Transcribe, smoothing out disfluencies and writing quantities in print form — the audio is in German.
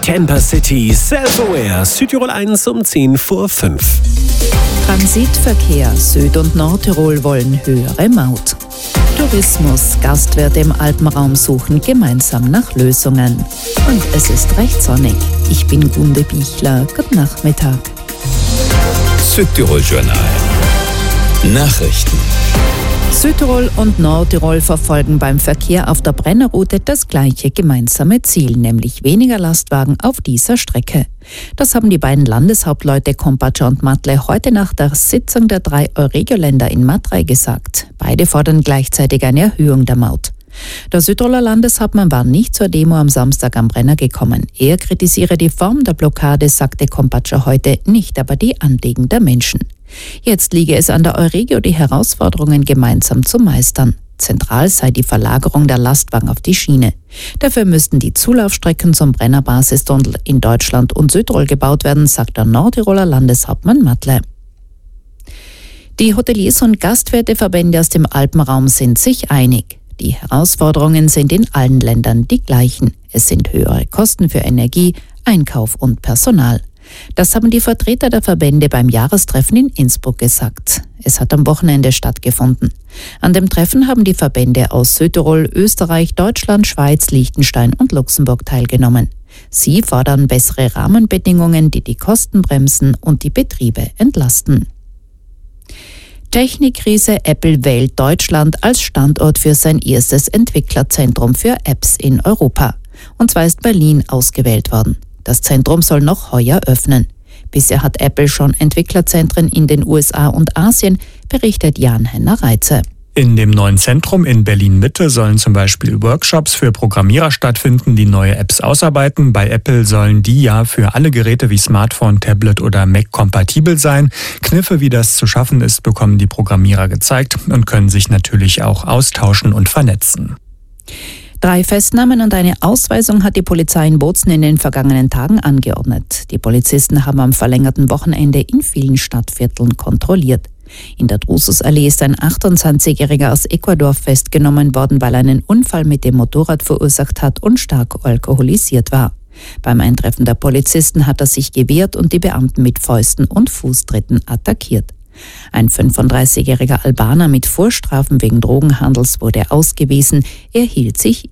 Camper City, Self-Aware, Südtirol 1 um 10 vor 5. Transitverkehr, Süd- und Nordtirol wollen höhere Maut. Tourismus, Gastwirte im Alpenraum suchen gemeinsam nach Lösungen. Und es ist recht sonnig. Ich bin Gunde Bichler. Guten Nachmittag. Südtirol Journal. Nachrichten. Südtirol und Nordtirol verfolgen beim Verkehr auf der Brennerroute das gleiche gemeinsame Ziel, nämlich weniger Lastwagen auf dieser Strecke. Das haben die beiden Landeshauptleute Kompatscher und Matle heute nach der Sitzung der 3 Euregio-Länder in Matrei gesagt. Beide fordern gleichzeitig eine Erhöhung der Maut. Der Südtiroler Landeshauptmann war nicht zur Demo am Samstag am Brenner gekommen. Er kritisiere die Form der Blockade, sagte Kompatscher heute, nicht aber die Anliegen der Menschen. Jetzt liege es an der Euregio, die Herausforderungen gemeinsam zu meistern. Zentral sei die Verlagerung der Lastwagen auf die Schiene. Dafür müssten die Zulaufstrecken zum Brenner-Basistunnel in Deutschland und Südtirol gebaut werden, sagt der Nordtiroler Landeshauptmann Matle. Die Hoteliers und Gastwirteverbände aus dem Alpenraum sind sich einig. Die Herausforderungen sind in allen Ländern die gleichen. Es sind höhere Kosten für Energie, Einkauf und Personal. Das haben die Vertreter der Verbände beim Jahrestreffen in Innsbruck gesagt. Es hat am Wochenende stattgefunden. An dem Treffen haben die Verbände aus Südtirol, Österreich, Deutschland, Schweiz, Liechtenstein und Luxemburg teilgenommen. Sie fordern bessere Rahmenbedingungen, die die Kosten bremsen und die Betriebe entlasten. Technikriese Apple wählt Deutschland als Standort für sein erstes Entwicklerzentrum für Apps in Europa. Und zwar ist Berlin ausgewählt worden. Das Zentrum soll noch heuer öffnen. Bisher hat Apple schon Entwicklerzentren in den USA und Asien, berichtet Jan-Henner Reitze. In dem neuen Zentrum in Berlin-Mitte sollen zum Beispiel Workshops für Programmierer stattfinden, die neue Apps ausarbeiten. Bei Apple sollen die ja für alle Geräte wie Smartphone, Tablet oder Mac kompatibel sein. Kniffe, wie das zu schaffen ist, bekommen die Programmierer gezeigt und können sich natürlich auch austauschen und vernetzen. 3 Festnahmen und eine Ausweisung hat die Polizei in Bozen in den vergangenen Tagen angeordnet. Die Polizisten haben am verlängerten Wochenende in vielen Stadtvierteln kontrolliert. In der Drususallee ist ein 28-Jähriger aus Ecuador festgenommen worden, weil er einen Unfall mit dem Motorrad verursacht hat und stark alkoholisiert war. Beim Eintreffen der Polizisten hat er sich gewehrt und die Beamten mit Fäusten und Fußtritten attackiert. Ein 35-jähriger Albaner mit Vorstrafen wegen Drogenhandels wurde ausgewiesen. Er hielt sich